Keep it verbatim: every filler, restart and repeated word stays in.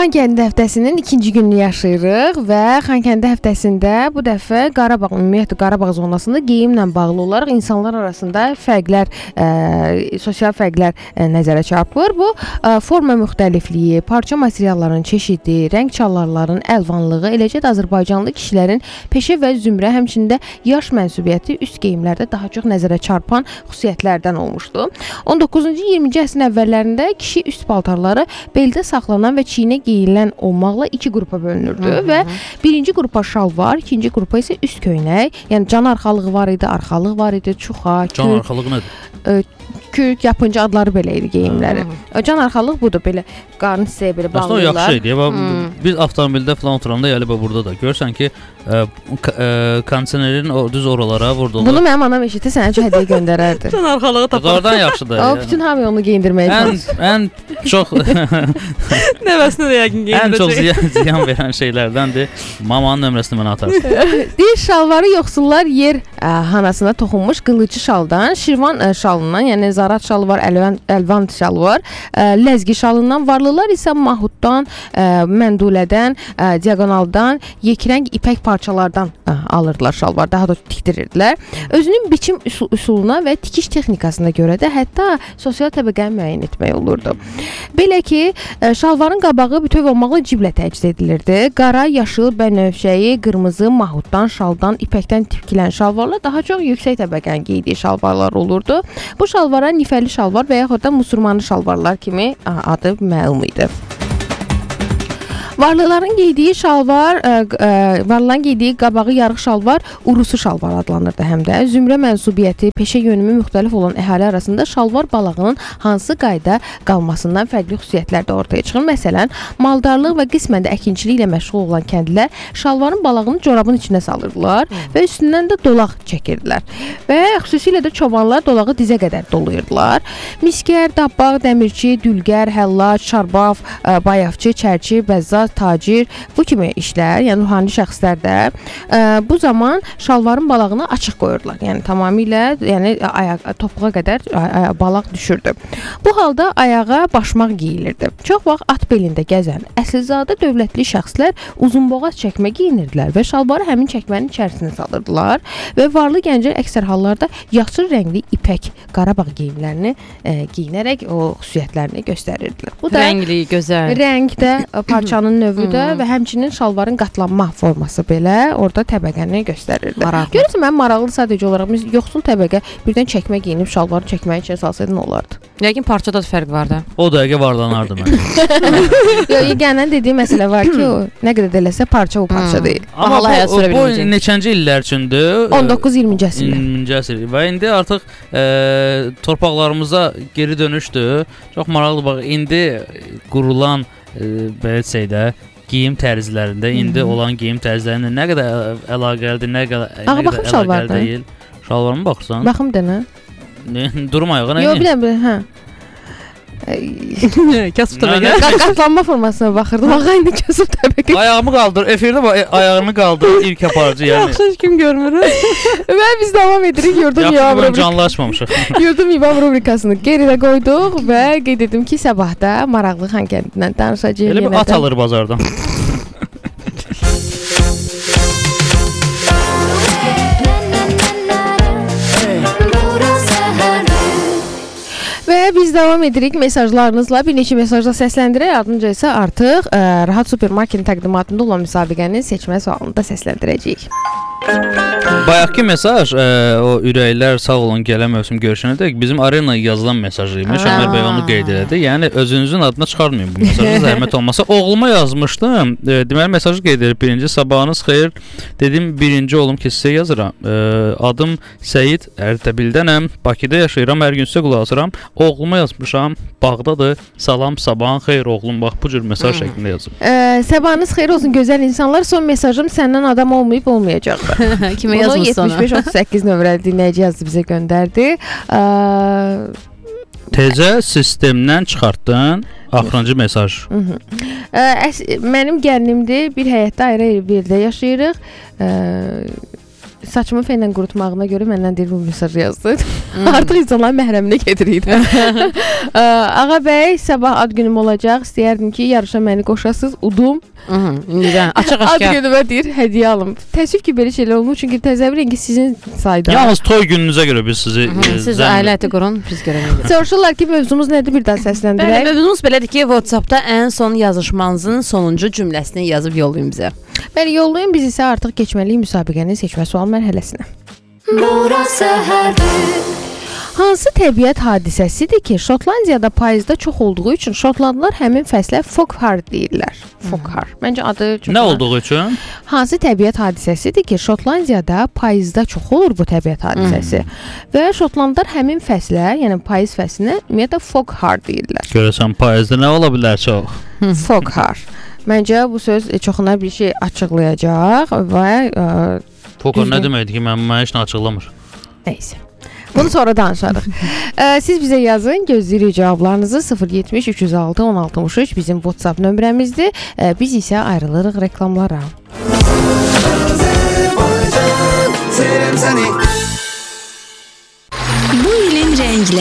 Xankəndi həftəsinin ikinci gününü yaşayırıq və Xankəndi həftəsində bu dəfə Qarabağ, ümumiyyətlə Qarabağ zonasında geyimlə bağlı olaraq insanlar arasında fərqlər, ə, sosial fərqlər ə, nəzərə çarpır. Bu ə, forma müxtəlifliyi, parça materialların çeşidi, rəng çalarların əlvanlığı, eləcə də Azərbaycanlı kişilərin peşə və zümrə, həmçinin də yaş mənsubiyyəti üst geyimlərdə daha çox nəzərə çarpan xüsusiyyətlərdən olmuşdu. on doqquzuncu iyirminci əsrin əvvəllərində kişi üst paltarları beldə saxlanan və çiyinə geyilən olmaqla iki qrupa bölünürdü hı -hı. və birinci qrupa şalvar, ikinci qrupa isə üst köynək, yəni can arxalığı var idi, arxalıq var idi, çuxa, kürk. Can arxalığı nədir? Ə, kürk, yapınca adları belə idi geyimlərin. Hı. Can arxalıq budur, belə qarnı hissəyə belə bağlayırlar. Aslında yaxşı idi. Hmm. Biz avtomobildə falan oturanda yəni burada da görsən ki, ə, ə, kondisionerin o düz oralara vurdular. Bunu mənim anam eşitdi, sənə üçün hədiyyə göndərərdi. Can arxalığı tapar. Oradan yaxşıdır. O bütün hamı onu geyindirməyə çalışır. Ən ən çox nəvəsinə də yəqin geyindirəcək. Ən çox ziyan, ziyan verən şeylərdəndir. Mamanın nömrəsini mənə atarsın. Deyir, şalvarı yoxsullar yer ə, hanasına toxunmuş qılıcı şaldan, şirvan ə, şalından, yəni zarat şalı var, əlvan, əlvan şalı var, ə, ləzgi şalından, varlılar isə mahuddan, ə, məndulədən, ə, diagonaldan, yekrəng ipək parçalardan ə, alırdılar şalvar, daha da tikdirirdilər. Özünün biçim üsul, üsuluna və tikiş texnikasına görə də hətta sosial təbəqəni müəyyən etmək olurdu. Belə ki, ə, şalvarın qabağı bütöv olmaqla ciblə təchiz edilirdi. Qara, yaşıl, bənövşəyi, qırmızı, mahuddan, şaldan, ipəkdən tikilən şalvarlar daha çox yüksək təbəqənin geydiyi şalvarlar olurdu. Bu şalvara nifəli şalvar və yaxud da musurmanlı şalvarlar kimi adı məlum idi. Varlıların geydiyi şalvar, ə, ə, varlıların geydiyi qabağı yarıq şalvar urusu şalvar adlanırdı həm də. Zümrə mənsubiyyəti, peşə yönümü müxtəlif olan əhali arasında şalvar balağının hansı qayda qalmasından fərqli xüsusiyyətlər də ortaya çıxır. Məsələn, maldarlıq və qismən də əkinçilik ilə məşğul olan kəndlilər şalvarın balağını corabın içinə salırdılar hmm. və üstündən də dolaq çəkirdilər. Və xüsusilə də çobanlar dolağı dizə qədər dolayırdılar. Miskər, dabbaq, dəmirçi, dülgər, həllac, şarbaf, ə, bayafçı, çərçi, bəzzaz, tacir, bu kimi işlər, yəni ruhani şəxslər də ə, bu zaman şalvarın balağını açıq qoyurdular. Yəni tamamilə, yəni ayaq topuğa qədər ay balaq düşürdü. Bu halda ayağa başmaq geyilirdi. Çox vaxt at belində gəzən əsilzadə dövlətli şəxslər uzunboğaz çəkmə geyinirdilər və şalvarı həmin çəkmənin içərisinə salırdılar və varlı gənclər əksər hallarda yaşıl rəngli ipək Qarabağ geyimlərini ə, geyinərək o xüsusiyyətlərini göstərirdilər. Bu da rəngli, gözəl. Rəngdə parçanın növü də hmm. və həmçinin şalvarın qatlanma forması belə orada təbəqəni göstərirdi. Görürsən, mənim maraqlı sadəcə olaraq biz yoxsul təbəqə birdən çəkmə geyinib şalvarı çəkməyə içə salsaydı nə olardı? Yəqin parçada da fərq var da. O dəqiqə varlanardı mən. Yox, yeganə dediyi məsələ var ki, o nə qədər də eləsə parça o parça hmm. deyil. Amma bu, o, bu neçənci illər üçündür? on doqquz iyirminci əsrlər. iyirminci əsr. Və indi artıq e, torpaqlarımıza geri dönüşdür. Çox maraqlı bax, indi qurulan e, belə şeydə geyim tərzlərində indi Hı -hı. olan geyim tərzlərində nə qədər əlaqəlidir, nə qədər, Ağa, nə qədər əlaqəli deyil. Şalvara mı baxırsan? Baxım denə. Durma ayağa, nə? Yox, biləm, biləm, hə. Kasıb təbəqə. Qatlanma formasına baxırdım. Ağa indi kasıb təbəqə. Ayağımı qaldır. Efirdə ayağını qaldır. İlk aparıcı yəni. Yaxşı heç kim görmür. Və biz davam edirik. Yurdum İvam rubrikası. Canlaşmamışıq. Yurdum İvam rubrikasını geridə qoyduq və qeyd etdim ki, sabahda maraqlı Xankəndindən danışacağıq. Elə bir at alır bazardan. Və biz davam edirik mesajlarınızla. Bir neçə mesajla səsləndirək, ardınca isə artıq ə, Rahat Supermarketin təqdimatında olan müsabiqənin seçmə sualını da səsləndirəcəyik. Bayaqki mesaj, ə, o ürəklər sağ olun gələn mövsüm görüşünədək bizim arenaya yazılan mesaj imiş. Ömər bəy onu qeyd elədi. Yəni özünüzün adına çıxarmayın bu mesajı, zəhmət olmasa. Oğluma yazmışdım. E, deməli mesajı qeyd edib. Birinci, sabahınız xeyir. Dedim birinci oğlum ki sizə yazıram. E, adım Səyid Ərdəbildənəm. Bakıda yaşayıram. Hər gün sizə qulaq asıram. Oğluma yazmışam. Bağdadır. Salam, sabahın xeyir oğlum. Bax bu cür mesaj şəklində yazıb. E, sabahınız xeyir olsun gözəl insanlar. Son mesajım səndən adam olmayıb olmayacaq. Kimə yazmışsan? yetmiş beş otuz səkkiz nömrəli dinləyici yazdı, bizə göndərdi. Ə... Tezə sistemdən çıxartdın. Axırıncı mesaj. Ə, əs mənim gəlinimdir. Bir həyətdə ayrı bir yerdə yaşayırıq. Ə... saçımı fenlə qurutmağına görə məndən deyir bu mesaj yazdı. Artıq insanların məhrəminə gedirik. Ağa bəy, sabah ad günüm olacaq. İstəyərdim ki, yarışa məni qoşasınız. Udum. İndidən açıq Ad aşkar. günümə deyir, hədiyyə alım. Təəssüf ki, belə şeylər olmur. Çünki təsəvvür edin ki, sizin sayda. Yalnız toy gününüzə görə biz sizi e, Siz zənn- ailə əti qurun, biz görəməyirik. Soruşurlar ki, mövzumuz nədir? Bir daha Bəli, səsləndirək. mövzumuz belədir ki, WhatsApp-da ən son yazışmanızın sonuncu cümləsini yazıb yollayın bizə. Bəli, yollayın, biz isə artıq keçməliyik müsabiqənin seçmə sual mərhələsinə. Nura səhərdir. Hansı təbiət hadisəsidir ki, Şotlandiyada payızda çox olduğu üçün Şotlandlılar həmin fəslə Fokhar deyirlər. Fokhar. Məncə adı çox. Nə olduğu üçün? Hansı təbiət hadisəsidir ki, Şotlandiyada payızda çox olur bu təbiət hadisəsi. Və Şotlandlılar həmin fəslə, yəni payız fəslinə ümumiyyətlə Fokhar deyirlər. Görəsən payızda nə ola bilər çox? Fokhar. Məncə bu söz çoxuna bir şey açıqlayacaq və ə, Fokhar Düzdür. nə deməkdir ki, mən mənə heç nə açıqlamır. nəysə. Bunu sonra danışarıq. Ə, siz bizə yazın, gözləyirik cavablarınızı. sıfır yetmiş üç yüz altı on altmış üç bizim WhatsApp nömrəmizdir. Ə, biz isə ayrılırıq reklamlara.